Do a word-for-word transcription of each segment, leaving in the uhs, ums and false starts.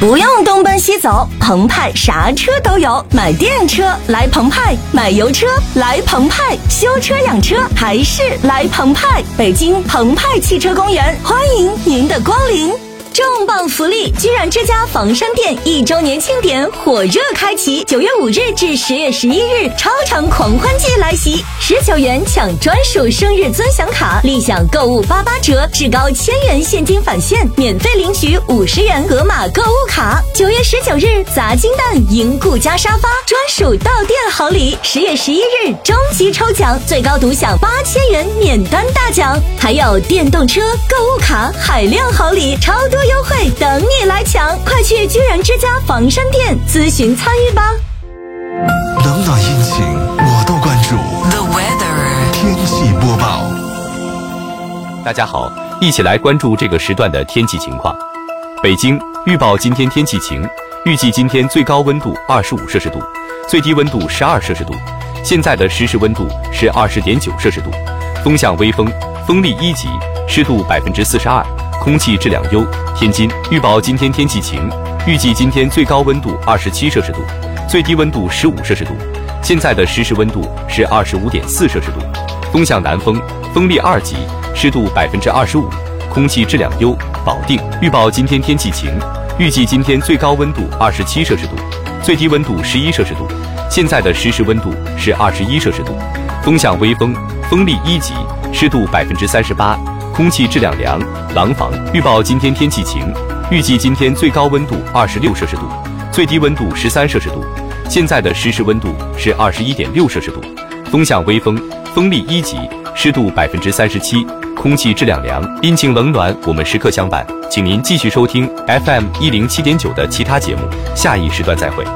不用东奔西走，澎湃啥车都有，买电车来澎湃，买油车来澎湃，修车养车还是来澎湃。北京澎湃汽车公园欢迎您的光临。重磅福利！居然之家房山店一周年庆典火热开启，九月五日至十月十一日，超长狂欢季来袭！十九元抢专属生日尊享卡，立享购物八八折，至高千元现金返现，免费领取五十元盒马购物卡。九月十九日，砸金蛋赢顾家沙发，专属到店好礼。十月十一日，终极抽奖，最高独享八千元免单大奖，还有电动车、购物卡、海量好礼，超多优惠等你来抢！快去居然之家房山店咨询参与吧。 冷暖阴晴我都关注。 The weather 天气播报。 大家好，一起来关注这个时段的天气情况。北京预报今天天气晴，预计今天最高温度二十五摄氏度，最低温度十二摄氏度。现在的实时温度是二十点九摄氏度，风向微风，风力一级，湿度百分之四十二。空气质量优。天津预报今天天气晴，预计今天最高温度二十七摄氏度，最低温度十五摄氏度。现在的实时温度是二十五点四摄氏度，风向南风，风力二级，湿度百分之二十五，空气质量优。保定预报今天天气晴，预计今天最高温度二十七摄氏度，最低温度十一摄氏度。现在的实时温度是二十一摄氏度，风向微风，风力一级，湿度百分之三十八。空气质量良。廊坊预报今天天气晴，预计今天最高温度二十六摄氏度，最低温度十三摄氏度。现在的实时温度是二十一点六摄氏度，风向微风，风力一级，湿度百分之三十七，空气质量良。阴晴冷暖我们时刻相伴，请您继续收听 F M 一零七点九的其他节目，下一时段再会。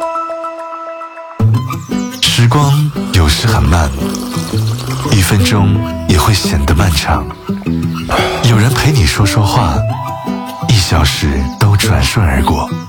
时光有时很慢，一分钟也会显得漫长。有人陪你说说话，一小时都转瞬而过。